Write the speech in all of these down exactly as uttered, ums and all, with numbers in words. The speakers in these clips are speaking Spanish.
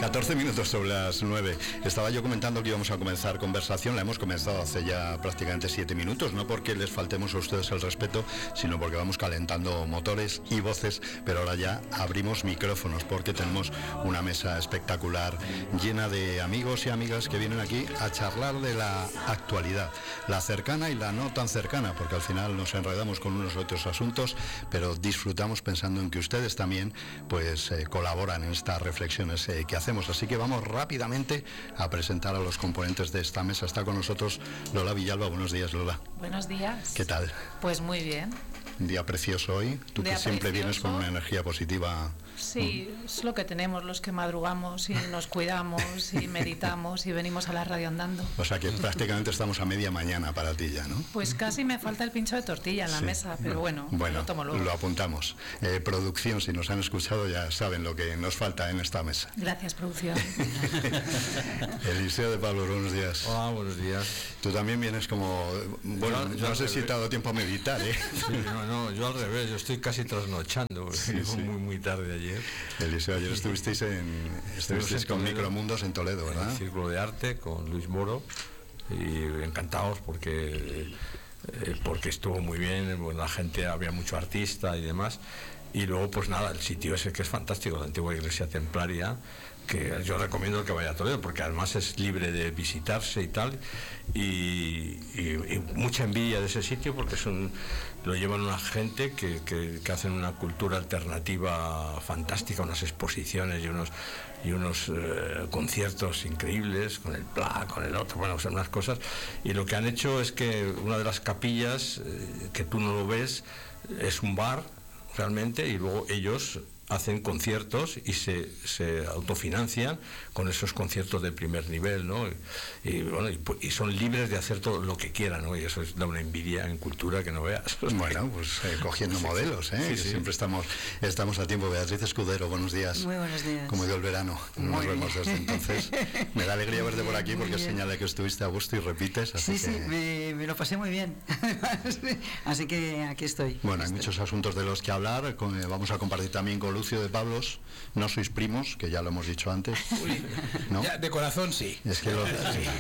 catorce minutos sobre las nueve. Estaba yo comentando que íbamos a comenzar conversación. La hemos comenzado hace ya prácticamente siete minutos. No porque les faltemos a ustedes el respeto, sino porque vamos calentando motores y voces. Pero ahora ya abrimos micrófonos porque tenemos una mesa espectacular llena de amigos y amigas que vienen aquí a charlar de la actualidad, la cercana y la no tan cercana, porque al final nos enredamos con unos u otros asuntos, pero disfrutamos pensando en que ustedes también pues eh, colaboran en estas reflexiones eh, que hacemos. Así que vamos rápidamente a presentar a los componentes de esta mesa. Está con nosotros Lola Villalba. Buenos días, Lola. Buenos días. ¿Qué tal? Pues muy bien. Un día precioso hoy. Tú Día que siempre precioso. vienes con una energía positiva. Sí, Mm. es lo que tenemos los que madrugamos y nos cuidamos y meditamos y venimos a la radio andando. O sea que prácticamente estamos a media mañana para ti ya, ¿no? Pues casi me falta el pincho de tortilla en la Sí. mesa, pero bueno, bueno, lo tomo luego. Lo apuntamos. Eh, producción, si nos han escuchado ya saben lo que nos falta en esta mesa. Gracias, producción. Eliseo de Pablo, buenos días. Hola, buenos días. Tú también vienes como... Bueno, Yo- yo no al sé si revés. te ha dado tiempo a meditar, ¿eh? Sí, no, no, yo al revés, yo estoy casi trasnochando, porque Sí, llego sí. muy muy tarde ayer. Eliseo, ayer estuvisteis en estuvisteis en con Toledo. Micromundos en Toledo, En ¿verdad? el Círculo de Arte con Luis Moro, y encantados porque eh, porque estuvo muy bien, bueno, la gente, había mucho artista y demás. Y luego pues nada, el sitio ese que es fantástico, la antigua iglesia templaria, que yo recomiendo que vaya a Toledo porque además es libre de visitarse y tal, y, y- y mucha envidia de ese sitio porque son, lo llevan una gente que, que, que hacen una cultura alternativa fantástica, unas exposiciones y unos y unos eh, conciertos increíbles con el Pla, con el otro, bueno, son unas cosas, y lo que han hecho es que una de las capillas, eh, que tú no lo ves, es un bar realmente, y luego ellos hacen conciertos y se, se autofinancian con esos conciertos de primer nivel, ¿no? Y, y, bueno, y, pu- y son libres de hacer todo lo que quieran, ¿no? Y eso es, da una envidia en cultura que no veas. Bueno, pues eh, cogiendo Sí, modelos, ¿eh? sí, que sí. siempre estamos estamos a tiempo. Beatriz Escudero, buenos días. Muy buenos días. Como dio el verano, no nos Muy vemos bien. desde entonces. Me da alegría verte por aquí Muy porque es bien. señal de que estuviste a gusto y repites. Así Sí, que... sí, me, me lo pasé muy bien. Así que aquí estoy. Bueno, hay Estoy. muchos asuntos de los que hablar. Con- eh, vamos a compartir también con Lucio de Pablos. No sois primos, que ya lo hemos dicho antes. Uy, ¿No? ya, de corazón sí. Es que lo...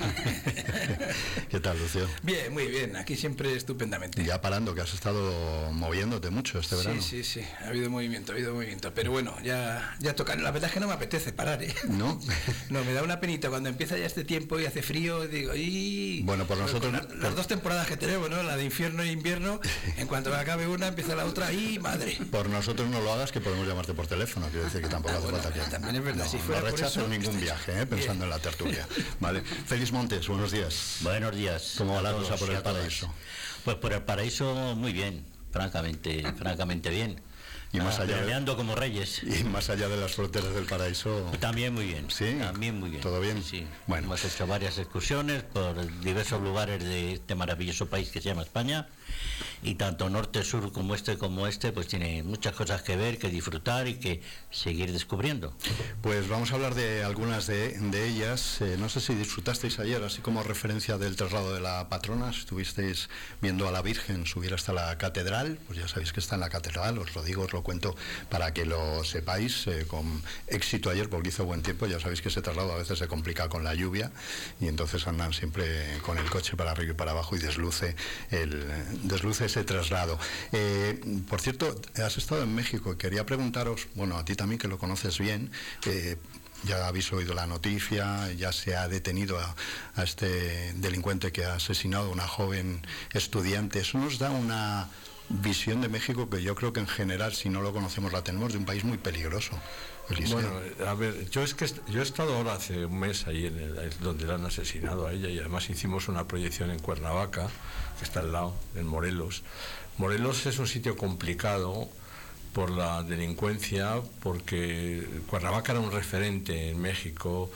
¿Qué tal, Lucio? Bien, muy bien, aquí siempre estupendamente. Ya parando, que has estado moviéndote mucho este verano. Sí, sí, sí, ha habido movimiento, ha habido movimiento. Pero bueno, ya, ya toca. La verdad es que no me apetece parar, ¿eh? ¿No? No, me da una penita cuando empieza ya este tiempo y hace frío, digo, y Bueno, por nosotros- la- las dos temporadas que tenemos, ¿no? La de infierno e invierno, en cuanto acabe una, empieza la otra, y madre. Por nosotros no lo hagas, que podemos llamarte por teléfono. Quiero decir que tampoco Ah, hace bueno, falta que... también es verdad, No, si fuera no por rechaces eso, ningún estáis- viaje, ¿eh? Pensando en la tertulia. Vale. Félix Montes, buenos días. Buenos días. ¿Cómo va a la todos cosa por y el a todas. paraíso? Pues por el paraíso muy bien, francamente, francamente bien. Y más Ah, allá de- peleando como reyes. Y más allá de las fronteras del paraíso... También muy bien. Sí, También muy bien. ¿todo bien? Sí. Bueno. Hemos hecho varias excursiones por diversos lugares de este maravilloso país que se llama España. Y tanto norte, sur como este como este, pues tiene muchas cosas que ver, que disfrutar y que seguir descubriendo. Pues vamos a hablar de algunas de, de ellas. Eh, no sé si disfrutasteis ayer, así como referencia del traslado de la patrona, si estuvisteis viendo a la Virgen subir hasta la catedral, pues ya sabéis que está en la catedral, os lo digo, os lo cuento para que lo sepáis, eh, con éxito ayer porque hizo buen tiempo. Ya sabéis que ese traslado a veces se complica con la lluvia y entonces andan siempre con el coche para arriba y para abajo y desluce, el, desluce ese traslado. Eh, por cierto, has estado en México y quería preguntaros, bueno, a ti también que lo conoces bien, eh, ya habéis oído la noticia, ya se ha detenido a, a este delincuente que ha asesinado a una joven estudiante. Eso nos da una visión de México que yo creo que en general, si no lo conocemos, la tenemos de un país muy peligroso. Eliseo. Bueno, a ver, yo es que est- yo he estado ahora hace un mes ahí en el, es donde la han asesinado a ella, y además hicimos una proyección en Cuernavaca, que está al lado, en Morelos. Morelos es un sitio complicado por la delincuencia, porque Cuernavaca era un referente en México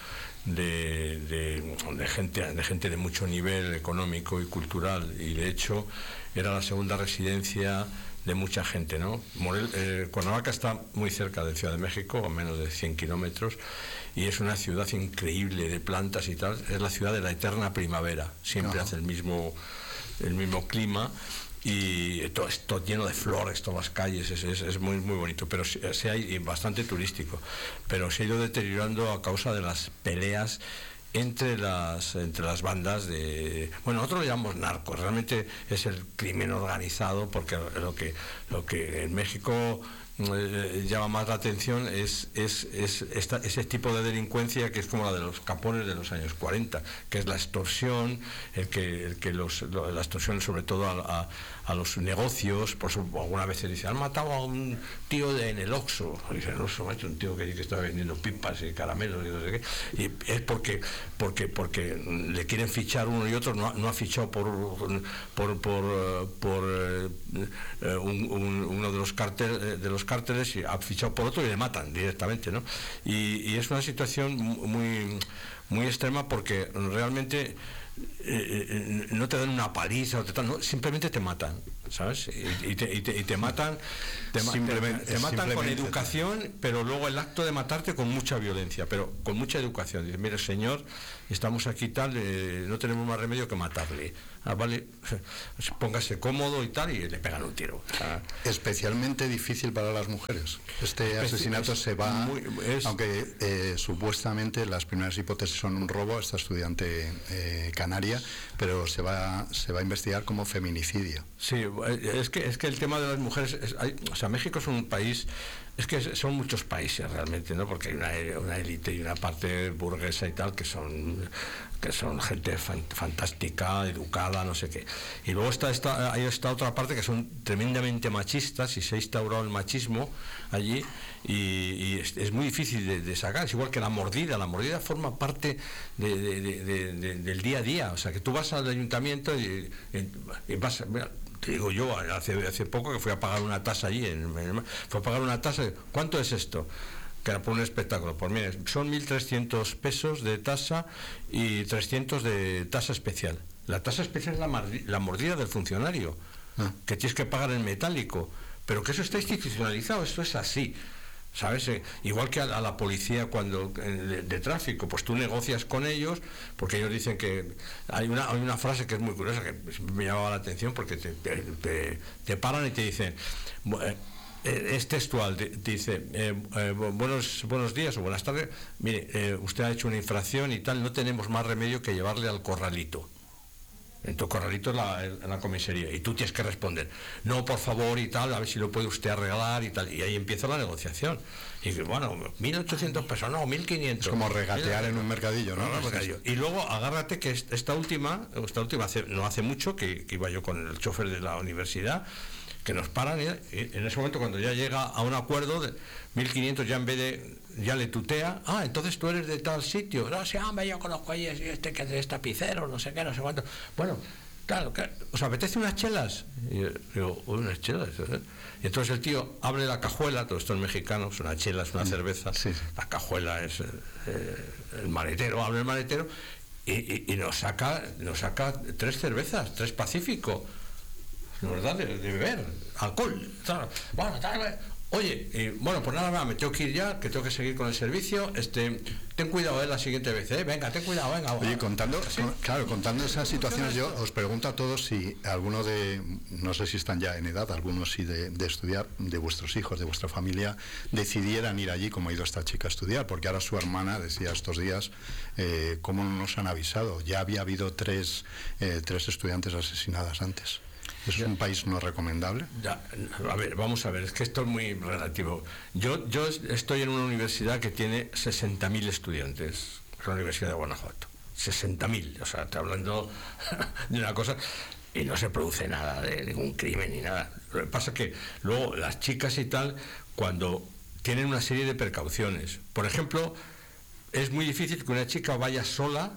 de, de, de gente, de gente de mucho nivel económico y cultural, y de hecho era la segunda residencia de mucha gente, ¿no? Morel, eh, Cuernavaca está muy cerca de Ciudad de México, a menos de cien kilómetros, y es una ciudad increíble de plantas y tal. Es la ciudad de la eterna primavera, siempre Ajá. hace el mismo, el mismo clima. y todo esto lleno de flores, todas las calles, es, es, es muy muy bonito, pero sí, sí hay bastante turístico, pero se ha ido deteriorando a causa de las peleas entre las entre las bandas de, bueno, nosotros lo llamamos narcos, realmente es el crimen organizado, porque lo que lo que en México Eh, llama más la atención es, es, es esta, ese tipo de delincuencia que es como la de los capones de los años cuarenta, que es la extorsión, el que, el que los, lo, la extorsión sobre todo a, a, a los negocios. Por eso alguna vez se dice, han matado a un tío de, en el Oxxo, dicen, no, se ha hecho un tío que, que estaba vendiendo pipas y caramelos y no sé qué, y es porque porque porque le quieren fichar uno y otro, no, no ha fichado por por por, por eh, un, un, uno de los cárteles de los cárteles y ha fichado por otro y le matan directamente, ¿no? Y, y es una situación muy muy extrema, porque realmente eh, no te dan una paliza o te dan, no, simplemente te matan, ¿sabes? Y, y, te, y, te, y te matan te, simplemente, te, te matan con educación, pero luego el acto de matarte con mucha violencia, pero con mucha educación. Dice, mire señor, estamos aquí tal, eh, no tenemos más remedio que matarle. Ah, vale, póngase cómodo y tal, y le pegan un tiro. Ah. Especialmente difícil para las mujeres. Este asesinato se va, muy, es, aunque eh, supuestamente las primeras hipótesis son un robo a esta estudiante eh, canaria, pero se va se va a investigar como feminicidio. Sí, es que es que el tema de las mujeres, es, hay, o sea, México es un país, es que son muchos países realmente, ¿no? Porque hay una, una élite y una parte burguesa y tal que son que son gente fan, fantástica, educada, no sé qué. Y luego está esta, hay esta otra parte que son tremendamente machistas, y se ha instaurado el machismo allí, y, y es, es muy difícil de, de sacar. Es igual que la mordida, la mordida forma parte de, de, de, de, de, del día a día. O sea, que tú vas al ayuntamiento y, y, y vas... Mira, te digo yo, hace, hace poco que fui a pagar una tasa allí, en, en, fui a pagar una tasa, ¿cuánto es esto? Que era por un espectáculo. Pues mire, son mil trescientos pesos de tasa y trescientos de tasa especial. La tasa especial es la, la mordida del funcionario, ah. que tienes que pagar en metálico, pero que eso está institucionalizado, esto es así, ¿sabes? Eh, igual que a, a la policía cuando de, de tráfico, pues tú negocias con ellos, porque ellos dicen que hay una hay una frase que es muy curiosa, que me llamaba la atención, porque te, te, te, te paran y te dicen, eh, es textual, te, te dice, eh, eh, buenos buenos días o buenas tardes, mire, eh, usted ha hecho una infracción y tal, no tenemos más remedio que llevarle al corralito. En tu corralito en la, en la comisaría, y tú tienes que responder, no, por favor, y tal, a ver si lo puede usted arreglar y tal, y ahí empieza la negociación. Y bueno, mil ochocientos pesos, no, mil quinientos. Es como regatear en un mercadillo, ¿no? no mercadillo. Y luego agárrate que esta última, esta última hace, no hace mucho, que, que iba yo con el chofer de la universidad, que nos paran, y en ese momento, cuando ya llega a un acuerdo de mil quinientos, ya en vez de, ya le tutea, ah, entonces tú eres de tal sitio, no sé, hombre, yo conozco ahí y este que es tapicero, no sé qué, no sé cuánto. Bueno, claro, ¿os apetece unas chelas? Y yo digo, unas chelas, ¿eh? Y entonces el tío abre la cajuela, todo esto es mexicano, es una chela, es una cerveza, sí. La cajuela es eh, el maletero, abre el maletero y, y, y nos saca, nos saca tres cervezas, tres Pacífico. ¿Verdad? De, de beber alcohol. Bueno, tal, oye, y, bueno, pues nada más, me tengo que ir ya, que tengo que seguir con el servicio. Este, ten cuidado eh, la siguiente vez, ¿eh? Venga, ten cuidado, venga. Oye, contando, ¿sí? con, claro, contando esas situaciones, yo os pregunto a todos si alguno de, no sé si están ya en edad, algunos sí de, de estudiar, de vuestros hijos, de vuestra familia, decidieran ir allí como ha ido esta chica a estudiar, porque ahora su hermana decía estos días, eh, ¿cómo nos han avisado? Ya había habido tres, eh, tres estudiantes asesinadas antes. ¿Es un país no recomendable? Ya, a ver, vamos a ver, es que esto es muy relativo. Yo, yo estoy en una universidad que tiene sesenta mil estudiantes, es la Universidad de Guanajuato. sesenta mil, o sea, está hablando de una cosa, y no se produce nada de ningún crimen ni nada. Lo que pasa es que luego las chicas y tal, cuando tienen una serie de precauciones, por ejemplo, es muy difícil que una chica vaya sola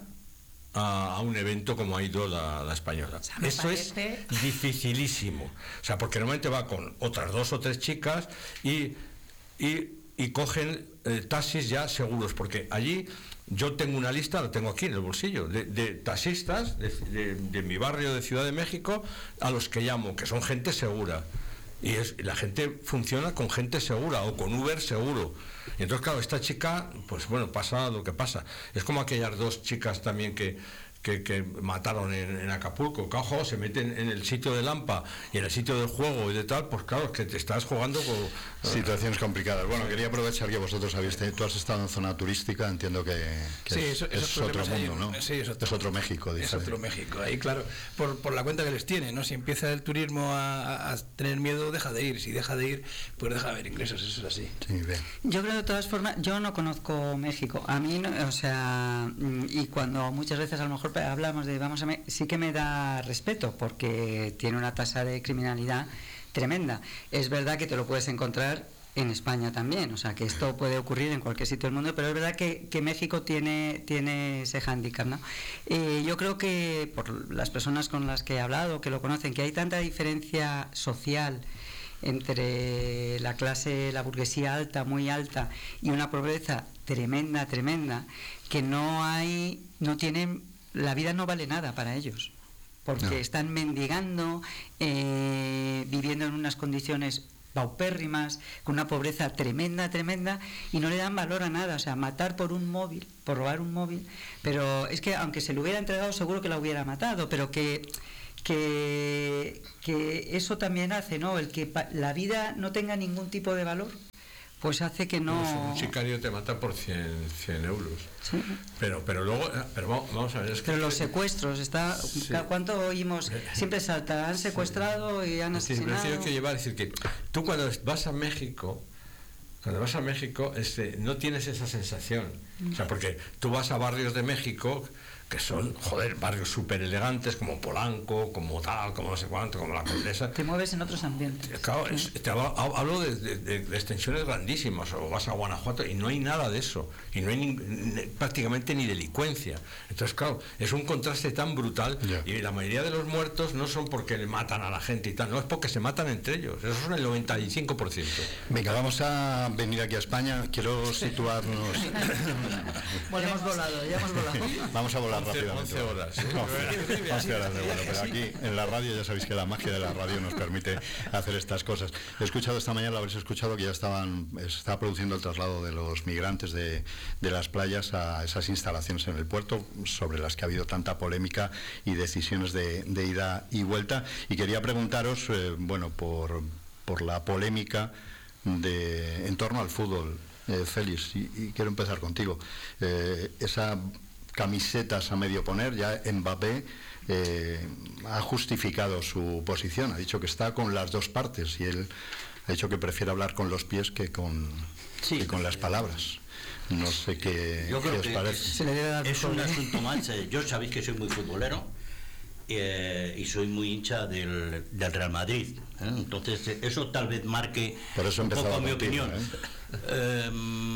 a un evento como ha ido la, la española. O sea, eso parece... es dificilísimo. O sea, porque normalmente va con otras dos o tres chicas y, y, y cogen eh, taxis ya seguros, porque allí yo tengo una lista, la tengo aquí en el bolsillo, de, de taxistas de, de, de mi barrio de Ciudad de México a los que llamo, que son gente segura. Y es, la gente funciona con gente segura o con Uber seguro. Y entonces, claro, esta chica, pues bueno, pasa lo que pasa. Es como aquellas dos chicas también que, que, que mataron en, en Acapulco. Cajo, se meten en el sitio de Lampa y en el sitio del juego y de tal, pues claro, que te estás jugando con... Situaciones complicadas. Bueno, quería aprovechar que vosotros habéis tenido, tú has estado en zona turística, entiendo que, que sí, es, eso, es otro mundo, ahí, ¿no? Sí, es otro, es otro México, diferente. Es otro México, ahí claro, por, por la cuenta que les tiene, ¿no? Si empieza el turismo a, a tener miedo, deja de ir, si deja de ir, pues deja de haber ingresos, eso es así. Sí, bien. Yo creo de todas formas, yo no conozco México, a mí, no, o sea, y cuando muchas veces a lo mejor hablamos de vamos a México, sí que me da respeto, porque tiene una tasa de criminalidad tremenda. Es verdad que te lo puedes encontrar en España también, o sea que esto puede ocurrir en cualquier sitio del mundo, pero es verdad que, que México tiene, tiene ese hándicap, ¿no? Eh, yo creo que por las personas con las que he hablado, que lo conocen, que hay tanta diferencia social entre la clase, la burguesía alta, muy alta, y una pobreza tremenda, tremenda, que no hay, no tienen, la vida no vale nada para ellos, porque no. están mendigando, eh, viviendo en unas condiciones paupérrimas, con una pobreza tremenda, tremenda, y no le dan valor a nada. O sea, matar por un móvil, por robar un móvil, pero es que aunque se lo hubiera entregado seguro que la hubiera matado, pero que que, que eso también hace, ¿no? El que la vida no tenga ningún tipo de valor, pues hace que no... Pues un sicario te mata por cien euros. Sí. Pero, pero luego, pero vamos a ver... Es que pero los secuestros, está, sí. ¿cuánto oímos? Siempre salta, han secuestrado sí. y han asesinado... Sí, pero que llevar, es decir, que tú cuando vas a México, cuando vas a México, este, no tienes esa sensación. Mm. O sea, porque tú vas a barrios de México... que son, joder, barrios súper elegantes, como Polanco, como tal, como no sé cuánto, como La Condesa. Te mueves en otros ambientes. Claro, es, te hablo, hablo de, de, de extensiones grandísimas, o vas a Guanajuato y no hay nada de eso, y no hay ni, ni, prácticamente ni delincuencia. Entonces, claro, es un contraste tan brutal, yeah. y la mayoría de los muertos no son porque le matan a la gente y tal, no, es porque se matan entre ellos, eso son el noventa y cinco por ciento. Venga, vamos a venir aquí a España, quiero situarnos... Bueno, hemos volado, ya hemos volado. Vamos a volar. once, once horas. once horas de vuelo, pero aquí en la radio ya sabéis que la magia de la radio nos permite hacer estas cosas. He escuchado esta mañana, lo habréis escuchado, que ya estaban, se está produciendo el traslado de los migrantes de, de las playas a esas instalaciones en el puerto, sobre las que ha habido tanta polémica y decisiones de, de ida y vuelta. Y quería preguntaros, eh, bueno, por, por la polémica de, en torno al fútbol, eh, Félix, y, y quiero empezar contigo. Eh, esa camisetas a medio poner, ya Mbappé eh, ha justificado su posición, ha dicho que está con las dos partes y él ha dicho que prefiere hablar con los pies que con, sí, que con las palabras. No sé qué, yo creo qué os que parece. Es, es un asunto más. Yo sabéis que soy muy futbolero eh, y soy muy hincha del, del Real Madrid. ¿eh? Entonces eso tal vez marque Por eso un poco mi contigo, opinión. ¿eh? Eh,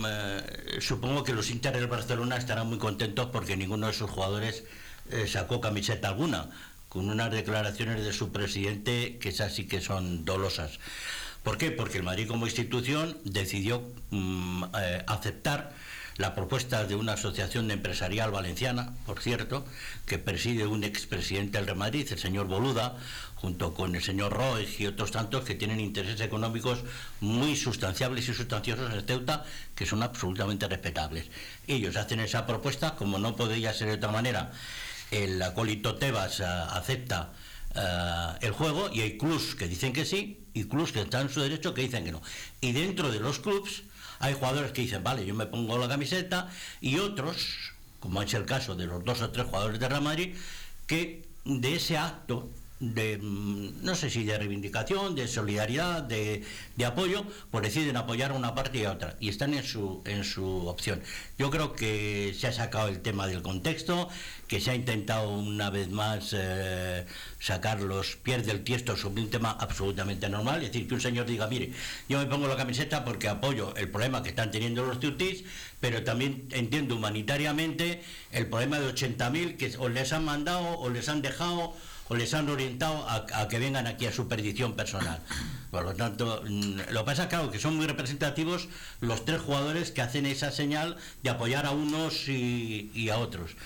eh, supongo que los hinchas del Barcelona estarán muy contentos porque ninguno de sus jugadores eh, sacó camiseta alguna, con unas declaraciones de su presidente que esas sí que son dolosas. ¿Por qué? Porque el Madrid como institución decidió mm, eh, aceptar la propuesta de una asociación de empresarial valenciana, por cierto, que preside un expresidente del Real Madrid, el señor Boluda, junto con el señor Roig y otros tantos que tienen intereses económicos muy sustanciables y sustanciosos en Ceuta, que son absolutamente respetables. Ellos hacen esa propuesta, como no podría ser de otra manera, el acólito Tebas uh, acepta uh, el juego, y hay clubs que dicen que sí, y clubs que están en su derecho que dicen que no. Y dentro de los clubs hay jugadores que dicen, vale, yo me pongo la camiseta, y otros, como es el caso de los dos o tres jugadores de Real Madrid, que de ese acto de, no sé si de reivindicación, de solidaridad, de, de apoyo, pues deciden apoyar a una parte y a otra, y están en su, en su opción. Yo creo que se ha sacado el tema del contexto, que se ha intentado una vez más eh, sacar los pies del tiesto sobre un tema absolutamente normal, es decir, que un señor diga, mire, yo me pongo la camiseta porque apoyo el problema que están teniendo los tutís, pero también entiendo humanitariamente el problema de ochenta mil que o les han mandado o les han dejado o les han orientado a, a que vengan aquí a su perdición personal. Por lo tanto, lo que pasa es claro, que son muy representativos los tres jugadores que hacen esa señal de apoyar a unos y, y a otros.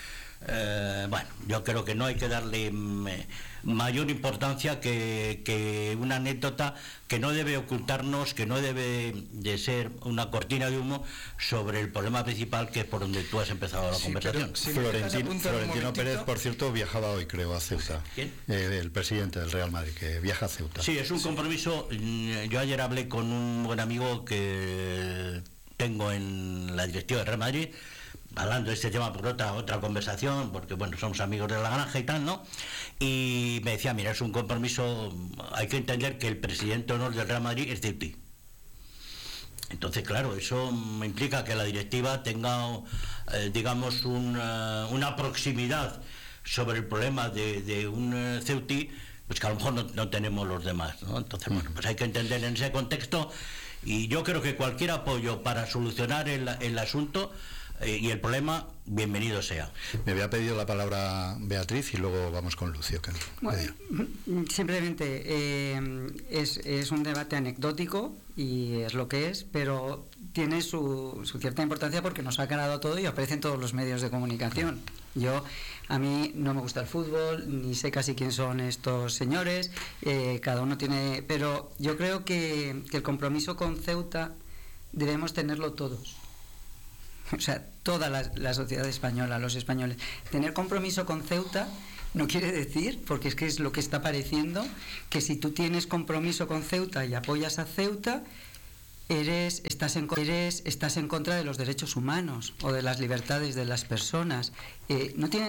Eh, bueno, yo creo que no hay que darle mm, mayor importancia que, que una anécdota que no debe ocultarnos, que no debe de ser una cortina de humo sobre el problema principal, que es por donde tú has empezado la Sí, conversación. pero si me dejas Florentino, apuntar un Florentino momentito. Pérez, por cierto, viajaba hoy, creo, a Ceuta. ¿Quién? Eh, el presidente del Real Madrid, que viaja a Ceuta. Sí, es un compromiso. Yo ayer hablé con un buen amigo que tengo en la directiva del Real Madrid, hablando de este tema por otra otra conversación, porque bueno, somos amigos de la granja y tal, ¿no? Y me decía, mira, es un compromiso, hay que entender que el presidente de honor del Real Madrid es ceutí. Entonces, claro, eso implica que la directiva tenga, eh, digamos, una, una proximidad sobre el problema de, de un eh, ceutí, pues que a lo mejor no, no tenemos los demás, ¿no? Entonces, bueno, pues hay que entender en ese contexto, y yo creo que cualquier apoyo para solucionar el, el asunto eh, y el problema, bienvenido sea. Me había pedido la palabra Beatriz y luego vamos con Lucio. Que Bueno, simplemente eh, es, es un debate anecdótico y es lo que es, pero tiene su, su cierta importancia porque nos ha ganado todo y aparece en todos los medios de comunicación. Yo, a mí no me gusta el fútbol, ni sé casi quién son estos señores, eh, cada uno tiene... Pero yo creo que, que el compromiso con Ceuta debemos tenerlo todos. O sea, toda la, la sociedad española, los españoles. Tener compromiso con Ceuta no quiere decir, porque es que es lo que está pareciendo, que si tú tienes compromiso con Ceuta y apoyas a Ceuta, eres estás en, eres, estás en contra de los derechos humanos o de las libertades de las personas. Eh, no tiene